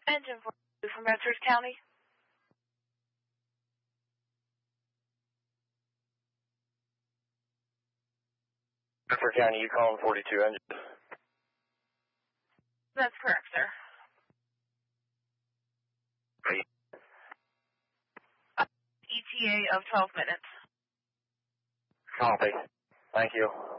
Engine 42 from Bedford County. Bedford County, you calling 42 engine? That's correct, sir. ETA of 12 minutes. Copy. Thank you.